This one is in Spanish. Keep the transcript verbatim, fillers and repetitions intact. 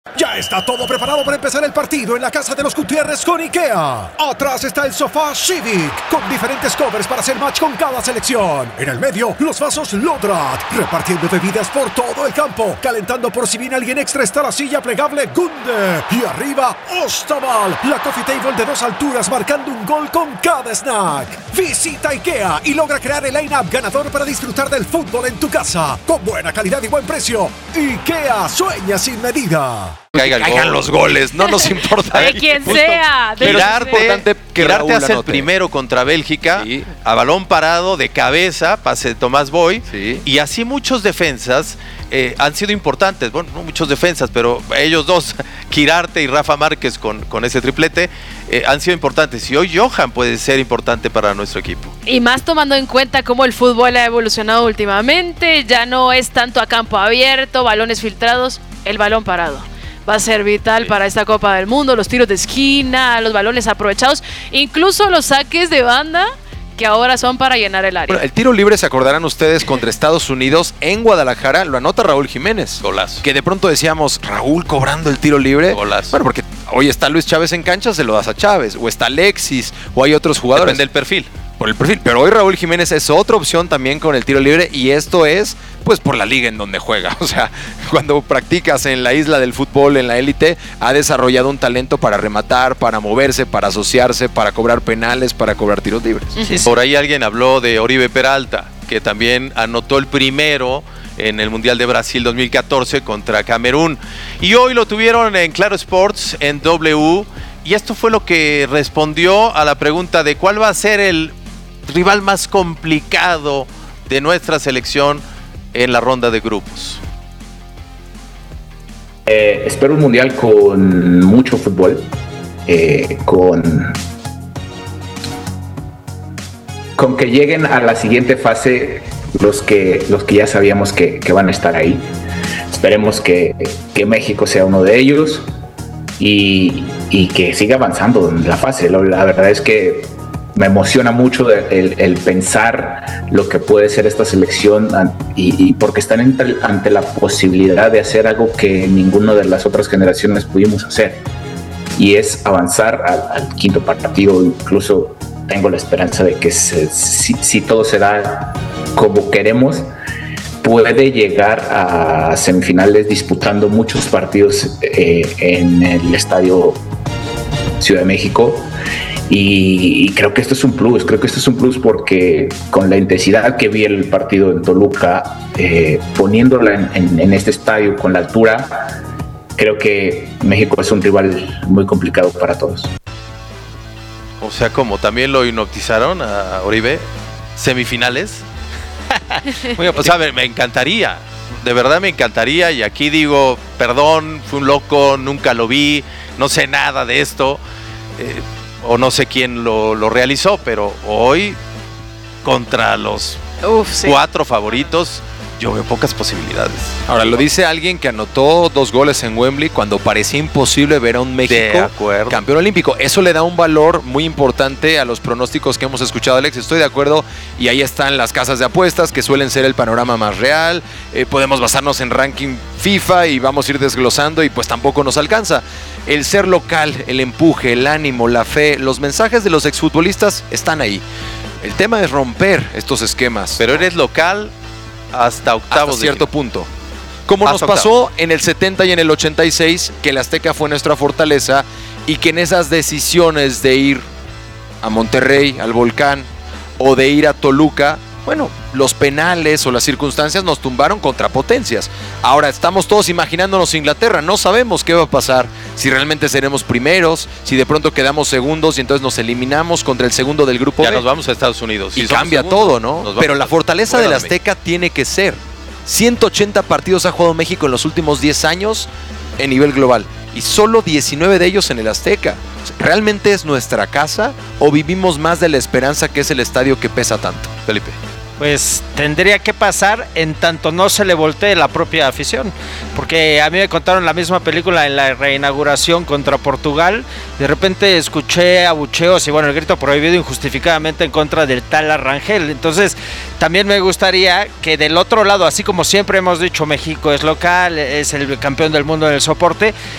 Ya está todo preparado para empezar el partido en la casa de los Gutiérrez con IKEA. Atrás está el sofá Civic, con diferentes covers para hacer match con cada selección. En el medio, los vasos Lodrat, repartiendo bebidas por todo el campo. Calentando por si viene alguien extra está la silla plegable Gunde. Y arriba, Ostaval, la coffee table de dos alturas marcando un gol con cada snack. Visita IKEA y logra crear el line-up ganador para disfrutar del fútbol en tu casa. Con buena calidad y buen precio. IKEA sueña sin medida. Caiga el Caigan gol. Los goles, no nos importa. De quien sea. De Girarte, que Girarte hace el primero contra Bélgica, sí. A balón parado, de cabeza, pase de Tomás Boy, sí. Y así muchos defensas eh, han sido importantes, bueno, no muchos defensas, pero ellos dos, Girarte y Rafa Márquez con, con ese triplete, eh, han sido importantes, y hoy Johan puede ser importante para nuestro equipo. Y más tomando en cuenta cómo el fútbol ha evolucionado últimamente, ya no es tanto a campo abierto, balones filtrados, el balón parado. Va a ser vital, sí, para esta Copa del Mundo, los tiros de esquina, los balones aprovechados, incluso los saques de banda que ahora son para llenar el área. Bueno, el tiro libre, se acordarán ustedes, contra Estados Unidos en Guadalajara, lo anota Raúl Jiménez. Golazo. Que de pronto decíamos, Raúl cobrando el tiro libre. Golazo. Bueno, porque hoy está Luis Chávez en cancha, se lo das a Chávez, o está Alexis, o hay otros jugadores. Depende del perfil. Por el perfil, pero hoy Raúl Jiménez es otra opción también con el tiro libre, y esto es pues por la liga en donde juega. O sea, cuando practicas en la isla del fútbol, en la élite, ha desarrollado un talento para rematar, para moverse, para asociarse, para cobrar penales, para cobrar tiros libres. Sí, sí. Por ahí alguien habló de Oribe Peralta, que también anotó el primero en el Mundial de Brasil dos mil catorce contra Camerún, y hoy lo tuvieron en Claro Sports, en W, y esto fue lo que respondió a la pregunta de cuál va a ser el rival más complicado de nuestra selección en la ronda de grupos. Eh, espero un mundial con mucho fútbol, eh, con, con que lleguen a la siguiente fase los que, los que ya sabíamos que, que van a estar ahí. Esperemos que, que México sea uno de ellos y, y que siga avanzando en la fase. La, la verdad es que me emociona mucho el, el pensar lo que puede ser esta selección, y, y porque están entre, ante la posibilidad de hacer algo que ninguna de las otras generaciones pudimos hacer, y es avanzar al, al quinto partido. Incluso tengo la esperanza de que se, si, si todo se da como queremos, puede llegar a semifinales disputando muchos partidos eh, en el Estadio Ciudad de México. Y, y creo que esto es un plus, creo que esto es un plus porque con la intensidad que vi el partido en Toluca, eh, poniéndola en, en, en este estadio con la altura, creo que México es un rival muy complicado para todos. O sea, ¿cómo? ¿También lo hipnotizaron a Oribe? ¿Semifinales? Oiga, pues a ver, me encantaría, de verdad me encantaría, y aquí digo, perdón, fui un loco, nunca lo vi, no sé nada de esto, eh, o no sé quién lo, lo realizó, pero hoy contra los Uf, sí. cuatro favoritos yo veo pocas posibilidades. Ahora, lo dice alguien que anotó dos goles en Wembley cuando parecía imposible ver a un México campeón olímpico. Eso le da un valor muy importante a los pronósticos que hemos escuchado, Alex. Estoy de acuerdo, y ahí están las casas de apuestas, que suelen ser el panorama más real. Eh, podemos basarnos en ranking FIFA y vamos a ir desglosando, y pues tampoco nos alcanza. El ser local, el empuje, el ánimo, la fe, los mensajes de los exfutbolistas están ahí. El tema es romper estos esquemas. Pero eres local hasta octavos. Hasta cierto punto. Como nos pasó en el setenta y en el ochenta y seis, que el Azteca fue nuestra fortaleza, y que en esas decisiones de ir a Monterrey, al Volcán, o de ir a Toluca, bueno, los penales o las circunstancias nos tumbaron contra potencias. Ahora estamos todos imaginándonos Inglaterra, no sabemos qué va a pasar, si realmente seremos primeros, si de pronto quedamos segundos y entonces nos eliminamos contra el segundo del grupo ya B. Nos vamos a Estados Unidos. Y si cambia segundos, todo, ¿no? Pero la fortaleza del Azteca tiene que ser, ciento ochenta partidos ha jugado México en los últimos diez años en nivel global, y solo diecinueve de ellos en el Azteca. ¿Realmente es nuestra casa o vivimos más de la esperanza, que es el estadio que pesa tanto? Felipe. pues tendría que pasar en tanto no se le voltee la propia afición, porque a mí me contaron la misma película en la reinauguración contra Portugal. De repente escuché abucheos y bueno, el grito prohibido injustificadamente en contra del tal Rangel. Entonces también me gustaría que del otro lado, así como siempre hemos dicho, México es local, es el campeón del mundo en el soporte,